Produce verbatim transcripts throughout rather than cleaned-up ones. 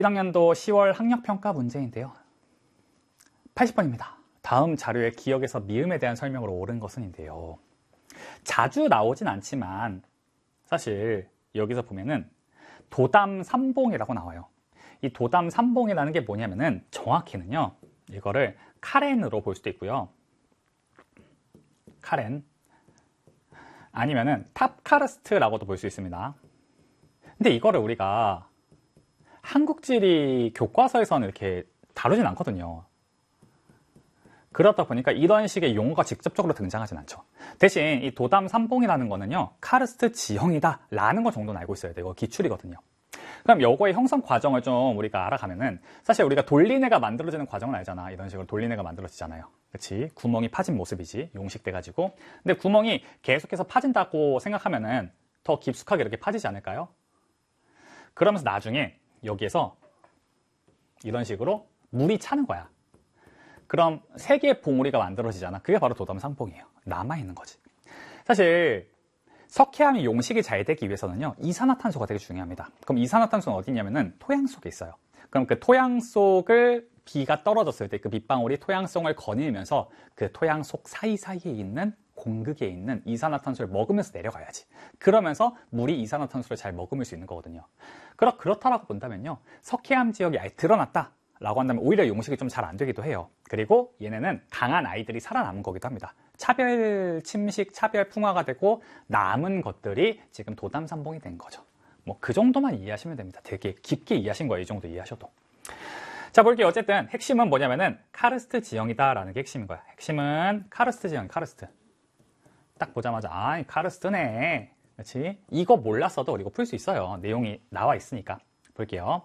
일 학년도 시월 학력평가 문제인데요. 팔십 번입니다. 다음 자료에 기억에서 미음에 대한 설명으로 옳은 것은인데요. 자주 나오진 않지만 사실 여기서 보면은 도담 삼봉이라고 나와요. 이 도담 삼봉이라는 게 뭐냐면은 정확히는요, 이거를 카렌으로 볼 수도 있고요. 카렌. 아니면은 탑카르스트라고도 볼 수 있습니다. 근데 이거를 우리가 한국지리 교과서에서는 이렇게 다루진 않거든요. 그렇다 보니까 이런 식의 용어가 직접적으로 등장하진 않죠. 대신 이 도담 삼봉이라는 거는요, 카르스트 지형이다 라는 거 정도는 알고 있어야 돼요. 이거 기출이거든요. 그럼 요거의 형성 과정을 좀 우리가 알아가면은, 사실 우리가 돌리네가 만들어지는 과정은 알잖아. 이런 식으로 돌리네가 만들어지잖아요. 그치? 구멍이 파진 모습이지, 용식돼가지고. 근데 구멍이 계속해서 파진다고 생각하면은 더 깊숙하게 이렇게 파지지 않을까요? 그러면서 나중에 여기에서 이런 식으로 물이 차는 거야. 그럼 세 개의 봉우리가 만들어지잖아. 그게 바로 도담 삼봉이에요. 남아있는 거지. 사실 석회암이 용식이 잘 되기 위해서는요, 이산화탄소가 되게 중요합니다. 그럼 이산화탄소는 어디 있냐면은 토양 속에 있어요. 그럼 그 토양 속을 비가 떨어졌을 때 그 빗방울이 토양성을 거닐면서 그 토양 속 사이사이에 있는 공극에 있는 이산화탄소를 먹으면서 내려가야지. 그러면서 물이 이산화탄소를 잘 머금을 수 있는 거거든요. 그렇, 그렇다라고 본다면요, 석회암 지역이 아예 드러났다 라고 한다면 오히려 용식이 좀 잘 안 되기도 해요. 그리고 얘네는 강한 아이들이 살아남은 거기도 합니다. 차별 침식, 차별 풍화가 되고 남은 것들이 지금 도담 삼봉이 된 거죠. 뭐 그 정도만 이해하시면 됩니다. 되게 깊게 이해하신 거예요. 이 정도 이해하셔도. 자, 볼게요. 어쨌든 핵심은 뭐냐면은 카르스트 지형이다 라는 게 핵심인 거야. 핵심은 카르스트 지형, 카르스트. 딱 보자마자 아, 카르스트네. 그렇지? 이거 몰랐어도 이거 풀 수 있어요. 내용이 나와 있으니까. 볼게요.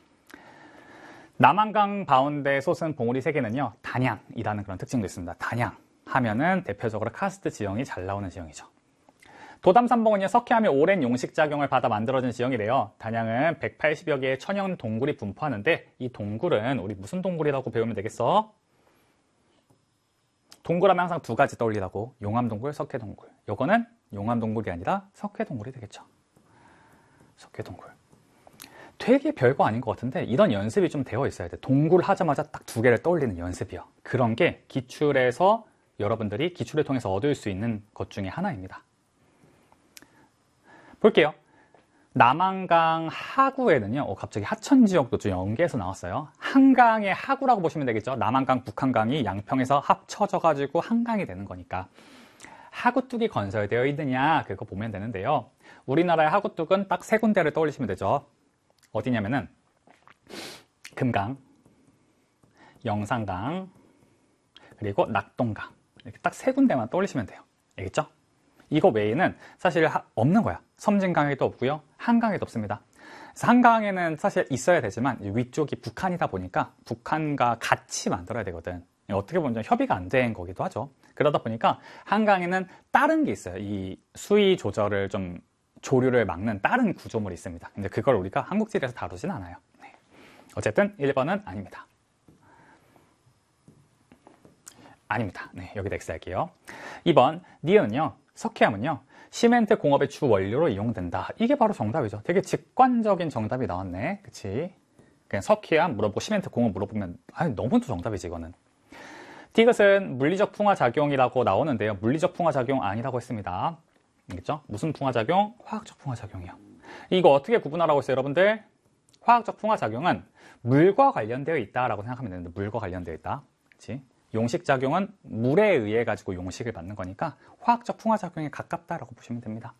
남한강 바운드에 솟은 봉우리 세 개는요, 단양이라는 그런 특징도 있습니다. 단양 하면은 대표적으로 카르스트 지형이 잘 나오는 지형이죠. 도담 삼봉은요, 석회암이 오랜 용식 작용을 받아 만들어진 지형이래요. 단양은 백팔십여 개의 천연 동굴이 분포하는데, 이 동굴은 우리 무슨 동굴이라고 배우면 되겠어? 동굴하면 항상 두 가지 떠올리라고. 용암동굴, 석회동굴. 요거는 용암동굴이 아니라 석회동굴이 되겠죠. 석회동굴. 되게 별거 아닌 것 같은데 이런 연습이 좀 되어 있어야 돼. 동굴 하자마자 딱 두 개를 떠올리는 연습이요. 그런 게 기출에서 여러분들이 기출을 통해서 얻을 수 있는 것 중에 하나입니다. 볼게요. 남한강 하구에는요, 어, 갑자기 하천 지역도 좀 연계해서 나왔어요. 한강의 하구라고 보시면 되겠죠. 남한강, 북한강이 양평에서 합쳐져 가지고 한강이 되는 거니까. 하구뚝이 건설되어 있느냐, 그거 보면 되는데요. 우리나라의 하구뚝은 딱 세 군데를 떠올리시면 되죠. 어디냐면은 금강, 영산강, 그리고 낙동강. 이렇게 딱 세 군데만 떠올리시면 돼요. 알겠죠? 이거 외에는 사실 하, 없는 거야. 섬진강에도 없고요, 한강에도 없습니다. 그래서 한강에는 사실 있어야 되지만 위쪽이 북한이다 보니까 북한과 같이 만들어야 되거든. 어떻게 보면 좀 협의가 안 된 거기도 하죠. 그러다 보니까 한강에는 다른 게 있어요. 이 수위 조절을 좀 조류를 막는 다른 구조물이 있습니다. 근데 그걸 우리가 한국지리에서 다루진 않아요. 네. 어쨌든 일 번은 아닙니다. 아닙니다. 네, 여기다 X 할게요. 이 번, 니은은요, 석회암은요, 시멘트 공업의 주 원료로 이용된다. 이게 바로 정답이죠. 되게 직관적인 정답이 나왔네. 그치? 그냥 석회암 물어보고 시멘트 공업 물어보면, 아니, 너무 정답이지, 이거는. 디귿은 물리적 풍화작용이라고 나오는데요. 물리적 풍화작용 아니라고 했습니다. 알겠죠? 무슨 풍화작용? 화학적 풍화작용이요. 이거 어떻게 구분하라고 했어요, 여러분들? 화학적 풍화작용은 물과 관련되어 있다라고 생각하면 되는데, 물과 관련되어 있다. 그치? 용식작용은 물에 의해 가지고 용식을 받는 거니까 화학적 풍화작용에 가깝다라고 보시면 됩니다.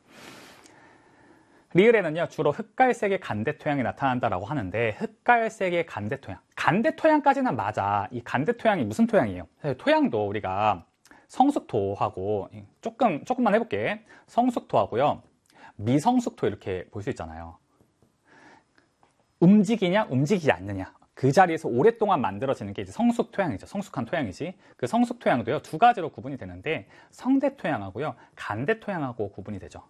리을에는요, 주로 흑갈색의 간대토양이 나타난다라고 하는데, 흑갈색의 간대토양. 간대토양까지는 맞아. 이 간대토양이 무슨 토양이에요? 사실 토양도 우리가 성숙토하고, 조금, 조금만 해볼게. 성숙토하고요, 미성숙토 이렇게 볼 수 있잖아요. 움직이냐, 움직이지 않느냐. 그 자리에서 오랫동안 만들어지는 게 이제 성숙토양이죠. 성숙한 토양이지. 그 성숙토양도요, 두 가지로 구분이 되는데, 성대토양하고요, 간대토양하고 구분이 되죠.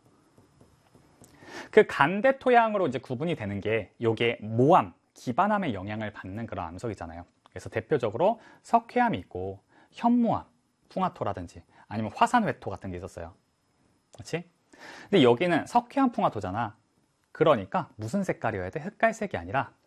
그 간대토양으로 이제 구분이 되는 게, 요게 모암, 기반암의 영향을 받는 그런 암석이잖아요. 그래서 대표적으로 석회암이 있고, 현무암, 풍화토라든지, 아니면 화산회토 같은 게 있었어요. 그렇지? 근데 여기는 석회암 풍화토잖아. 그러니까 무슨 색깔이어야 돼? 흑갈색이 아니라